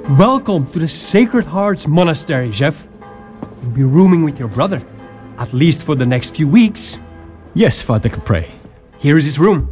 Welcome to the Sacred Hearts Monastery, Jeff. You'll be rooming with your brother, at least for the next few weeks. Yes, Father Capre. Here is his room.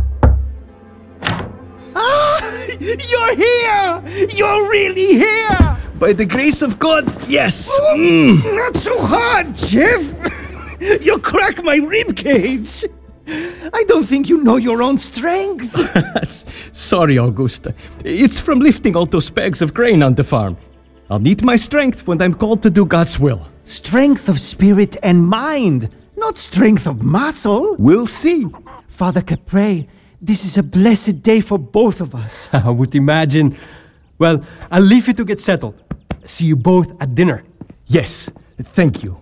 You're here! You're really here! By the grace of God, yes! Not so hard, Jeff! You crack my ribcage! I don't think you know your own strength. Sorry, Augusta. It's from lifting all those bags of grain on the farm. I'll need my strength when I'm called to do God's will. Strength of spirit and mind, not strength of muscle. We'll see. Father Capre, this is a blessed day for both of us. I would imagine. Well, I'll leave you to get settled. See you both at dinner. Yes, thank you.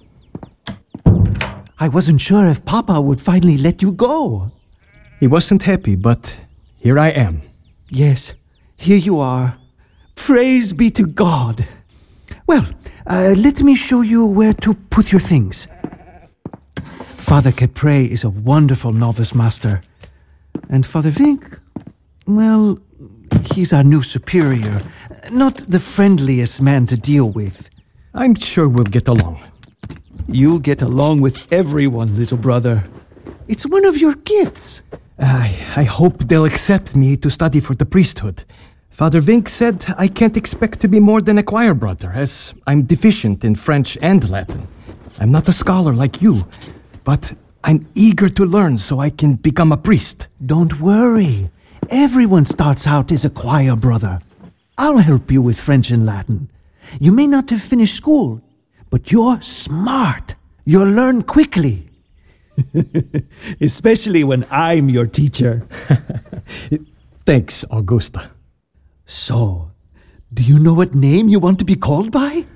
I wasn't sure if Papa would finally let you go. He wasn't happy, but here I am. Yes, here you are. Praise be to God. Well, let me show you where to put your things. Father Capre is a wonderful novice master. And Father Vink, well, he's our new superior. Not the friendliest man to deal with. I'm sure we'll get along. You get along with everyone, little brother. It's one of your gifts. I hope they'll accept me to study for the priesthood. Father Vink said I can't expect to be more than a choir brother, as I'm deficient in French and Latin. I'm not a scholar like you, but I'm eager to learn so I can become a priest. Don't worry. Everyone starts out as a choir brother. I'll help you with French and Latin. You may not have finished school, but you're smart. You'll learn quickly. Especially when I'm your teacher. Thanks, Augusta. So, do you know what name you want to be called by?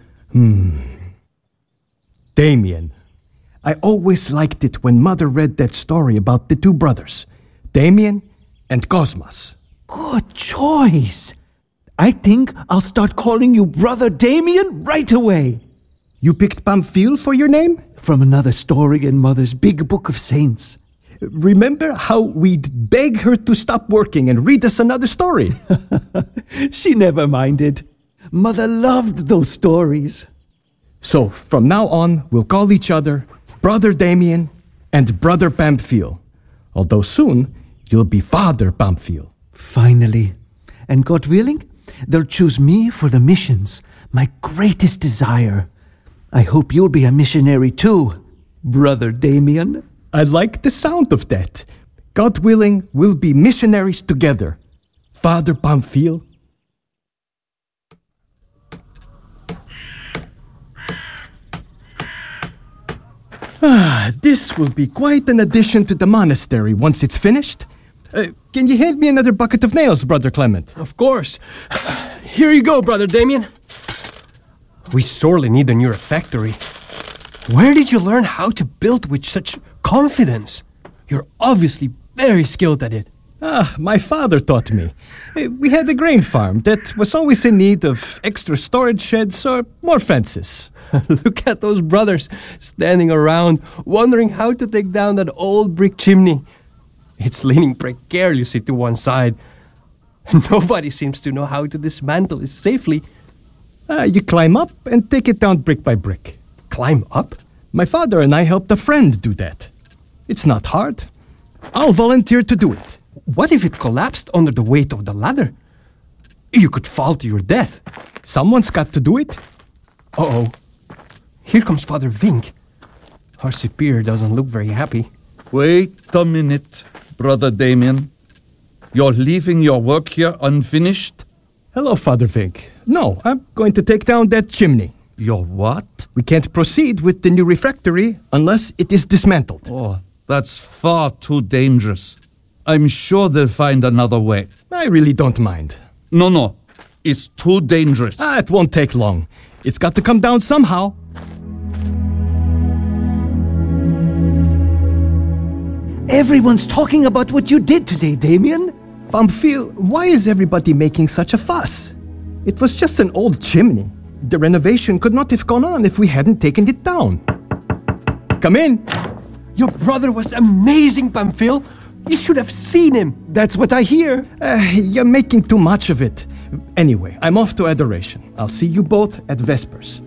Damien. I always liked it when Mother read that story about the two brothers, Damien and Cosmas. Good choice. I think I'll start calling you Brother Damien right away. You picked Pamphile for your name? From another story in Mother's big book of saints. Remember how we'd beg her to stop working and read us another story? She never minded. Mother loved those stories. So, from now on, we'll call each other Brother Damien and Brother Pamphile. Although soon, you'll be Father Pamphile. Finally. And God willing, they'll choose me for the missions, my greatest desire. I hope you'll be a missionary too, Brother Damien. I like the sound of that. God willing, we'll be missionaries together. Father Pamphile. This will be quite an addition to the monastery once it's finished. Can you hand me another bucket of nails, Brother Clement? Of course. Here you go, Brother Damien. We sorely need a new refectory. Where did you learn how to build with such confidence? You're obviously very skilled at it. My father taught me. We had a grain farm that was always in need of extra storage sheds or more fences. Look at those brothers standing around, wondering how to take down that old brick chimney. It's leaning precariously to one side. Nobody seems to know how to dismantle it safely. You climb up and take it down brick by brick. Climb up? My father and I helped a friend do that. It's not hard. I'll volunteer to do it. What if it collapsed under the weight of the ladder? You could fall to your death. Someone's got to do it. Uh-oh. Here comes Father Vink. Our superior doesn't look very happy. Wait a minute, Brother Damien. You're leaving your work here unfinished? Hello, Father Vink. No, I'm going to take down that chimney. Your what? We can't proceed with the new refectory unless it is dismantled. Oh, that's far too dangerous. I'm sure they'll find another way. I really don't mind. No. It's too dangerous. It won't take long. It's got to come down somehow. Everyone's talking about what you did today, Damien. Pamphile, why is everybody making such a fuss? It was just an old chimney. The renovation could not have gone on if we hadn't taken it down. Come in. Your brother was amazing, Pamphile. You should have seen him. That's what I hear. You're making too much of it. Anyway, I'm off to adoration. I'll see you both at Vespers.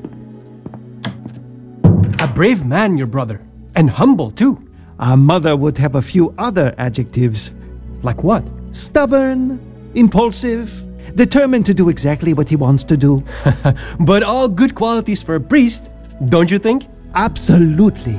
A brave man, your brother. And humble, too. Our mother would have a few other adjectives. Like what? Stubborn, impulsive, determined to do exactly what he wants to do. But all good qualities for a priest, don't you think? Absolutely.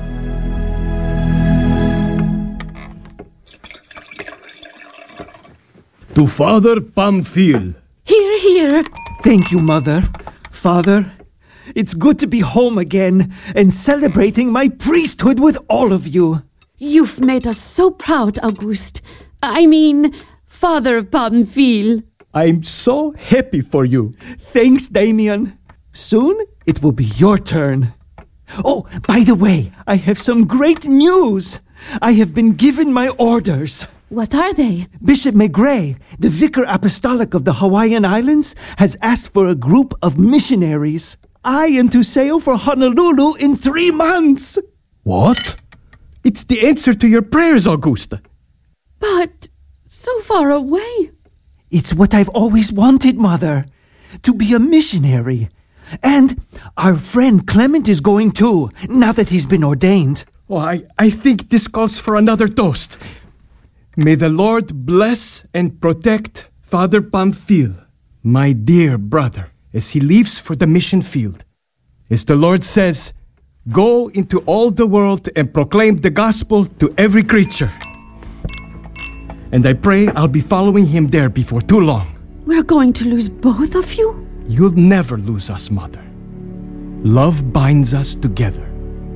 To Father Pamphile. Here, here. Thank you, Mother. Father, it's good to be home again and celebrating my priesthood with all of you. You've made us so proud, Auguste. I mean, Father Pamphile. I'm so happy for you. Thanks, Damien. Soon it will be your turn. Oh, by the way, I have some great news. I have been given my orders. What are they? Bishop McGray, the Vicar Apostolic of the Hawaiian Islands, has asked for a group of missionaries. I am to sail for Honolulu in 3 months. What? It's the answer to your prayers, Augusta. But so far away. It's what I've always wanted, Mother, to be a missionary. And our friend Clement is going too, now that he's been ordained. Oh, I think this calls for another toast. May the Lord bless and protect Father Pamphile, my dear brother, as he leaves for the mission field. As the Lord says, go into all the world and proclaim the gospel to every creature. And I pray I'll be following him there before too long. We're going to lose both of you? You'll never lose us, Mother. Love binds us together.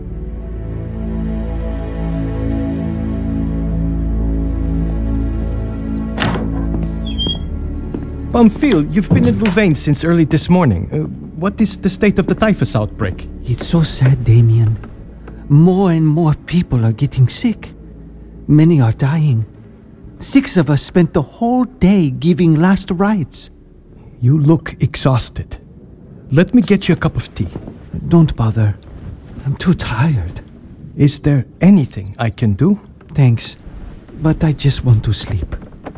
Pamphile, you've been in Louvain since early this morning. What is the state of the typhus outbreak? It's so sad, Damien. More and more people are getting sick. Many are dying. 6 of us spent the whole day giving last rites. You look exhausted. Let me get you a cup of tea. Don't bother. I'm too tired. Is there anything I can do? Thanks, but I just want to sleep.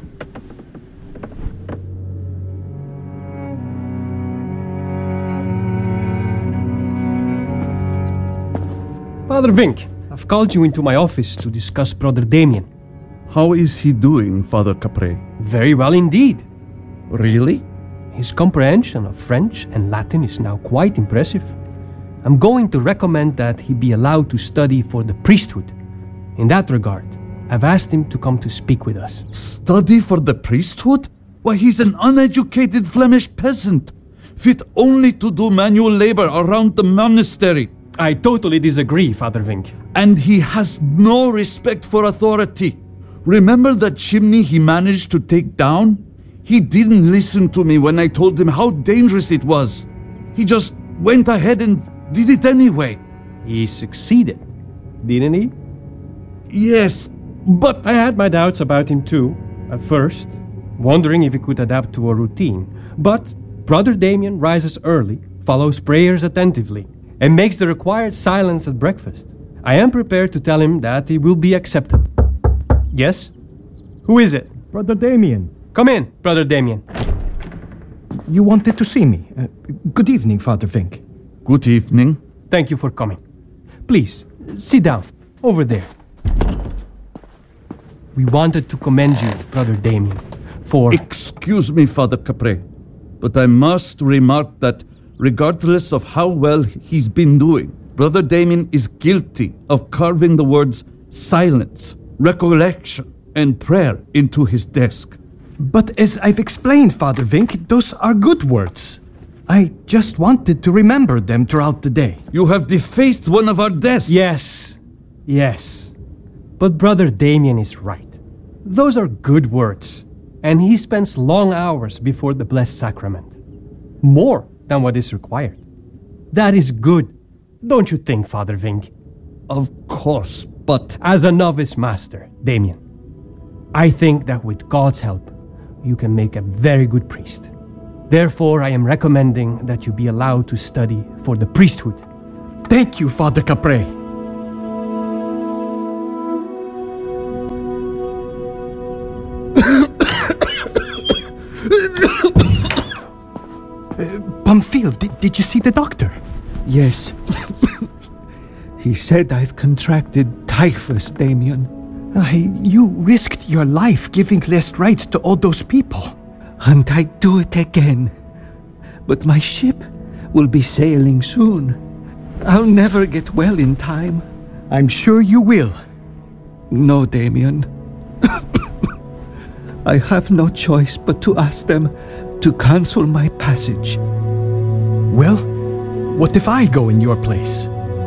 Father Vink, I've called you into my office to discuss Brother Damien. How is he doing, Father Capre? Very well indeed. Really? His comprehension of French and Latin is now quite impressive. I'm going to recommend that he be allowed to study for the priesthood. In that regard, I've asked him to come to speak with us. Study for the priesthood? Why, he's an uneducated Flemish peasant, fit only to do manual labor around the monastery. I totally disagree, Father Vink. And he has no respect for authority. Remember that chimney he managed to take down? He didn't listen to me when I told him how dangerous it was. He just went ahead and did it anyway. He succeeded, didn't he? Yes, but I had my doubts about him too, at first, wondering if he could adapt to a routine. But Brother Damien rises early, follows prayers attentively, and makes the required silence at breakfast. I am prepared to tell him that he will be accepted. Yes? Who is it? Brother Damien. Come in, Brother Damien. You wanted to see me. Good evening, Father Vink. Good evening. Thank you for coming. Please, sit down, over there. We wanted to commend you, Brother Damien, for... Excuse me, Father Capre, but I must remark that regardless of how well he's been doing, Brother Damien is guilty of carving the words silence, recollection, and prayer into his desk. But as I've explained, Father Vink, those are good words. I just wanted to remember them throughout the day. You have defaced one of our desks. Yes. But Brother Damien is right. Those are good words, and he spends long hours before the Blessed Sacrament. More than what is required. That is good, don't you think, Father Vink? Of course, but... As a novice master, Damien, I think that with God's help, you can make a very good priest. Therefore, I am recommending that you be allowed to study for the priesthood. Thank you, Father Capre. Pamphile, did you see the doctor? Yes. He said I've contracted typhus, Damien. You risked your life giving last rites to all those people. And I'd do it again. But my ship will be sailing soon. I'll never get well in time. I'm sure you will. No, Damien. I have no choice but to ask them to cancel my passage. Well, what if I go in your place?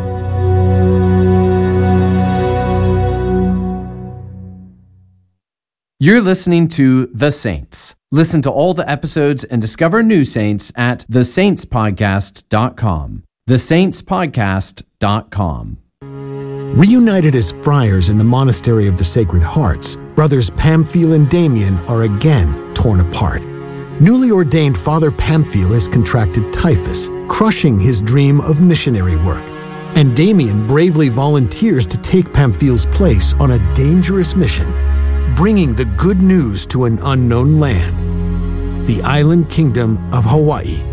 You're listening to The Saints. Listen to all the episodes and discover new saints at thesaintspodcast.com. thesaintspodcast.com. Reunited as friars in the Monastery of the Sacred Hearts, brothers Pamphile and Damien are again torn apart. Newly ordained Father Pamphile has contracted typhus, crushing his dream of missionary work. And Damien bravely volunteers to take Pamphile's place on a dangerous mission, bringing the good news to an unknown land, the island kingdom of Hawaii.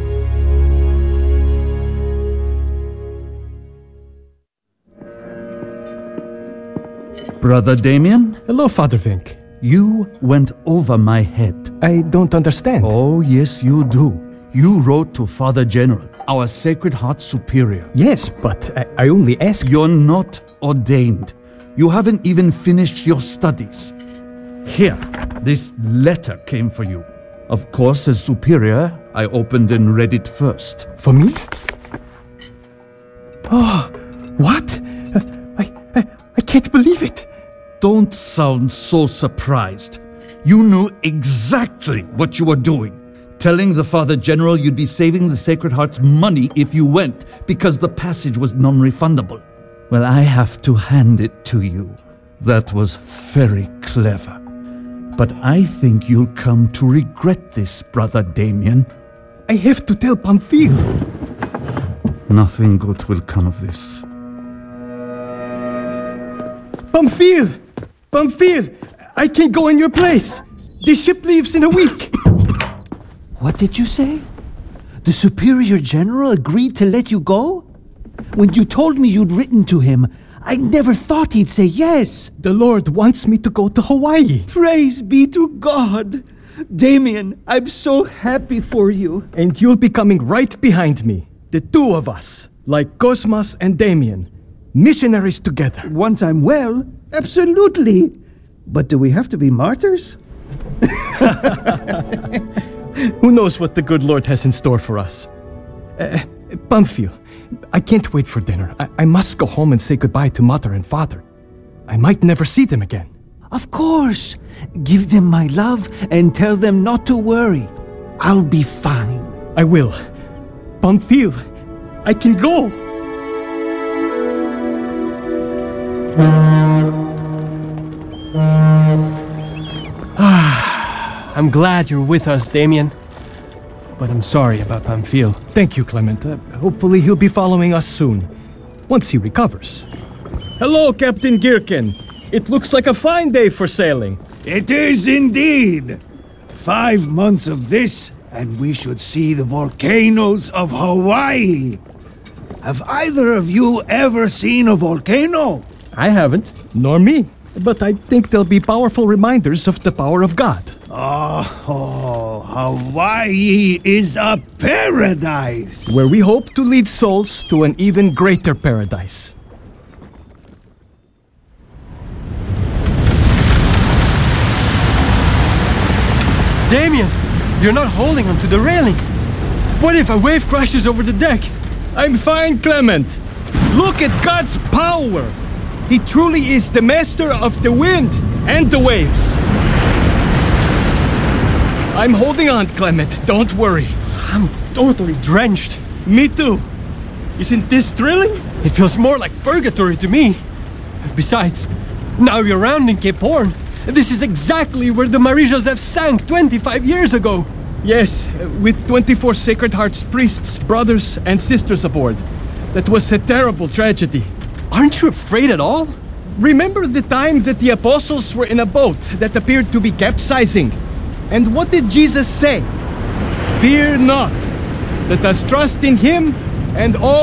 Brother Damien, Hello, Father Vink. you went over my head. I don't understand. Oh, yes, you do. You wrote to Father General, our Sacred Heart Superior. Yes, but I only asked... You're not ordained. You haven't even finished your studies. Here, this letter came for you. Of course, as superior, I opened and read it first. For me? Oh, what? I can't believe it. Don't sound so surprised. You knew exactly what you were doing. Telling the Father General you'd be saving the Sacred Heart's money if you went because the passage was non-refundable. Well, I have to hand it to you. That was very clever. But I think you'll come to regret this, Brother Damien. I have to tell Pamphile. Nothing good will come of this. Pamphile! Pamphile! I can go in your place. The ship leaves in a week. What did you say? The Superior General agreed to let you go? When you told me you'd written to him, I never thought he'd say yes. The Lord wants me to go to Hawaii. Praise be to God. Damien, I'm so happy for you. And you'll be coming right behind me. The two of us, like Cosmas and Damien. Missionaries together. Once I'm well, absolutely. But do we have to be martyrs? Who knows what the good Lord has in store for us? Pamphile, I can't wait for dinner. I must go home and say goodbye to Mother and Father. I might never see them again. Of course. Give them my love and tell them not to worry. I'll be fine. I will. Pamphile, I can go. I'm glad you're with us, Damien. But I'm sorry about Pamphile. Thank you, Clement. Hopefully he'll be following us soon, once he recovers. Hello, Captain Gherkin. It looks like a fine day for sailing. It is indeed. 5 months of this, and we should see the volcanoes of Hawaii. Have either of you ever seen a volcano? I haven't. Nor me. But I think they'll be powerful reminders of the power of God. Oh, Hawaii is a paradise. Where we hope to lead souls to an even greater paradise. Damien, you're not holding onto the railing. What if a wave crashes over the deck? I'm fine, Clement. Look at God's power. He truly is the master of the wind and the waves. I'm holding on, Clement. Don't worry. I'm totally drenched. Me too. Isn't this thrilling? It feels more like purgatory to me. Besides, now you're rounding Cape Horn. This is exactly where the Marie Joseph sank 25 years ago. Yes, with 24 Sacred Hearts priests, brothers, and sisters aboard. That was a terrible tragedy. Aren't you afraid at all? Remember the time that the apostles were in a boat that appeared to be capsizing? And what did Jesus say? Fear not. Let us trust in him and all